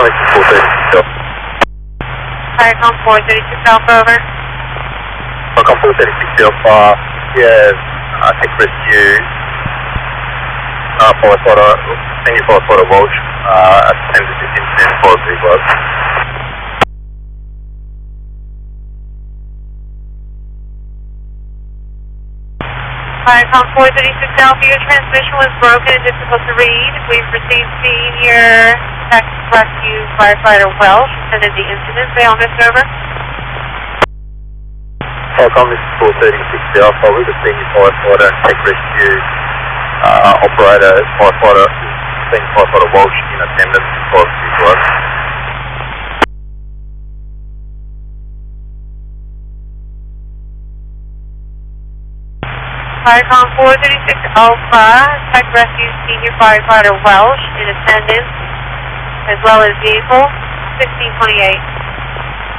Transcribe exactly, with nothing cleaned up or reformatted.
Viacom four thirty-six Alpha. Viacom four thirty-six Alpha, over. Viacom four thirty-six Alpha, yeah, uh, take rescue, uh, firefighter, senior firefighter Walsh, uh, attended this incident for three gloves. Viacom four thirty-six Alpha, your transmission was broken and difficult to read. We've received senior tech rescue firefighter Welsh, attended the incident. Bailness, over. Viacom, this is four thirty-six Alpha, with the senior firefighter and tech rescue uh, operator, firefighter, senior firefighter Walsh in attendance for three gloves. Viacom four thirty-six Alpha, tech rescue senior firefighter Welsh in attendance, as well as vehicle sixteen twenty-eight.